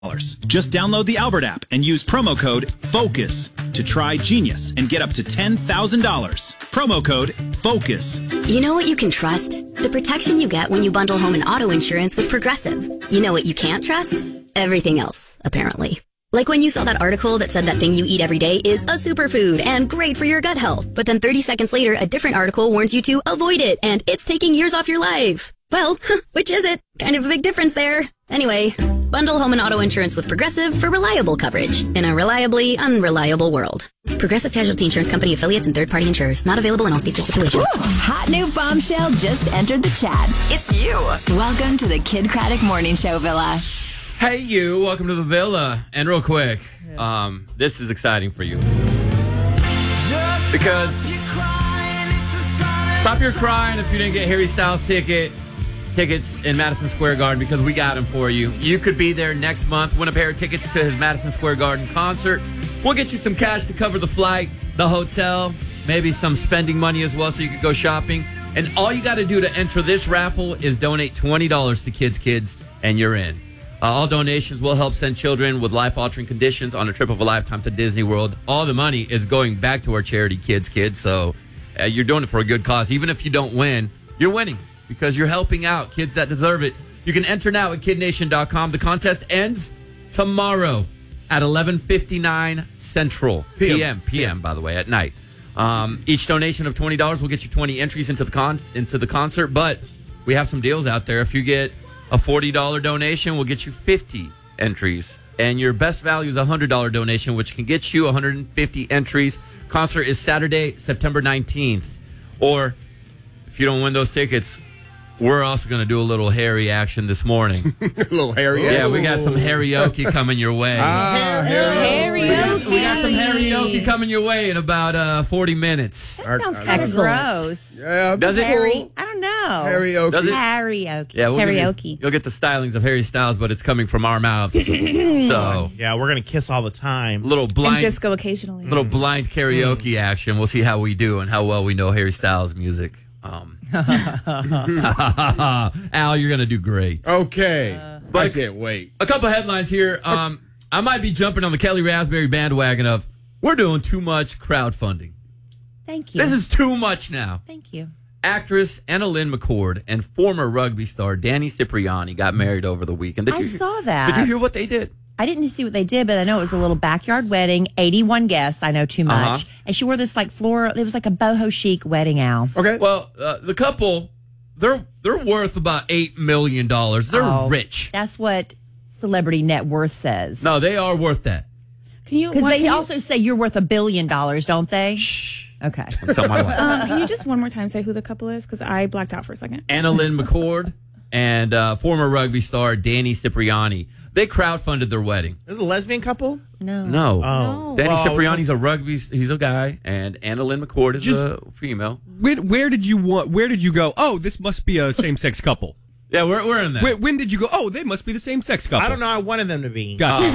Just download the Albert app and use promo code FOCUS to try Genius and get up to $10,000. Promo code FOCUS. You know what you can trust? The protection you get when you bundle home and auto insurance with Progressive. You know what you can't trust? Everything else, apparently. Like when you saw that article that said that thing you eat every day is a superfood and great for your gut health. But then 30 seconds later, a different article warns you to avoid it and it's taking years off your life. Well, which is it? Kind of a big difference there. Anyway, bundle home and auto insurance with Progressive for reliable coverage in a reliably unreliable world. Progressive Casualty Insurance Company affiliates and third-party insurers. Not available in all states or situations. Ooh, hot new bombshell just entered the chat. It's you. Welcome to the Kid Craddock Morning Show Villa. Hey, you. Welcome to the Villa. And real quick, this is exciting for you. Because stop your crying if you didn't get Harry Styles tickets in Madison Square Garden, because we got them for you. You could be there next month, win a pair of tickets to his Madison Square Garden concert. We'll get you some cash to cover the flight, the hotel, maybe some spending money as well so you could go shopping. And all you got to do to enter this raffle is donate $20 to Kids, and you're in. All donations will help send children with life-altering conditions on a trip of a lifetime to Disney World. All the money is going back to our charity, Kids. So you're doing it for a good cause. Even if you don't win, you're winning because you're helping out kids that deserve it. You can enter now at kidnation.com. The contest ends tomorrow at 11:59 Central PM, by the way, at night. Each donation of $20 will get you 20 entries into the concert, but we have some deals out there. If you get a $40 donation will get you 50 entries. And your best value is a $100 donation, which can get you 150 entries. Concert is Saturday, September 19th. Or if you don't win those tickets, we're also going to do a little Harry action this morning. A little Harry Yeah, we got some karaoke coming your way. Karaoke. We got some karaoke coming your way in about 40 minutes. That sounds kind of gross. Yeah, does it? Harry? I don't know. Karaoke. Does it? Karaoke. Yeah, karaoke. You'll get the stylings of Harry Styles, but it's coming from our mouths. So yeah, we're gonna kiss all the time. Little blind and disco occasionally. Little blind karaoke action. We'll see how we do and how well we know Harry Styles music. Al, you're gonna do great. Okay, I can't wait. A couple headlines here. I might be jumping on the Kelly Raspberry bandwagon of we're doing too much crowdfunding. Thank you. This is too much now. Thank you. Actress Anna Lynn McCord and former rugby star Danny Cipriani got married over the weekend. I saw that. Did you hear what they did? I didn't see what they did, but I know it was a little backyard wedding, 81 guests. I know too much. And she wore this like floral, it was like a boho chic wedding, Al. Okay. Well, the couple, they're worth about $8 million. They're rich. That's what Celebrity Net Worth says. No, they are worth that. Because they also say you're worth $1 billion, don't they? Shh. Okay. Tell my wife. Can you just one more time say who the couple is? Because I blacked out for a second. Anna Lynn McCord and former rugby star Danny Cipriani. They crowdfunded their wedding. Is it a lesbian couple? No. Oh. Danny Cipriani's he's a guy, and Anna Lynn McCord is a female. Where did you go? Oh, this must be a same-sex couple. Yeah, we're in that. When did you go? Oh, they must be the same-sex couple. I don't know. I wanted them to be.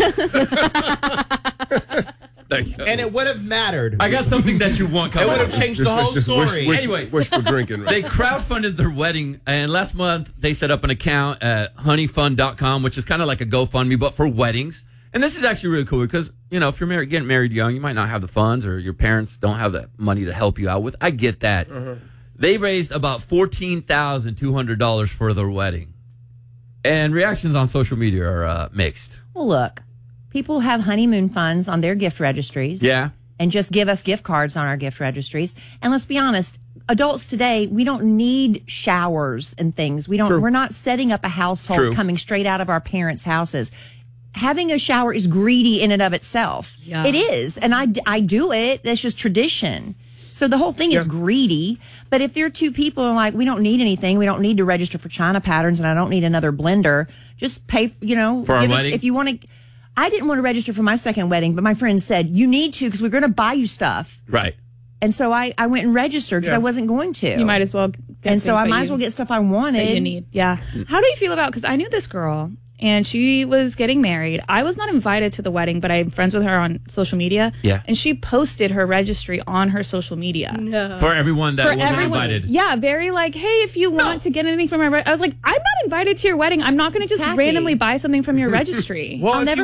Gotcha. And it would have mattered. I got something that you want coming. It would have changed the whole story. Anyway, wishful drinking. Right? They crowdfunded their wedding, and last month they set up an account at honeyfund.com, which is kind of like a GoFundMe, but for weddings. And this is actually really cool because, you know, if you're getting married young, you might not have the funds or your parents don't have the money to help you out with. I get that. They raised about $14,200 for their wedding. And reactions on social media are mixed. Well, look, people have honeymoon funds on their gift registries. Yeah. And just give us gift cards on our gift registries. And let's be honest, adults today, we don't need showers and things. We're not setting up a household coming straight out of our parents' houses. Having a shower is greedy in and of itself. Yeah. It is. And I do it. That's just tradition. So the whole thing is greedy. But if there are two people and like, we don't need anything, we don't need to register for China patterns, and I don't need another blender, just pay, for our wedding? If you want to. I didn't want to register for my second wedding, but my friend said, you need to because we're going to buy you stuff. Right. And so I went and registered because I wasn't going to. You might as well. And so I might as well get stuff I wanted. That you need. Yeah. How do you feel about, because I knew this girl and she was getting married. I was not invited to the wedding, but I'm friends with her on social media. Yeah. And she posted her registry on her social media. No. For everyone that wasn't invited. Yeah, very like, hey, if you want to get anything from my I was like, I'm not invited to your wedding. I'm not going to just Tacky. randomly buy something from your registry. Well, I'll if never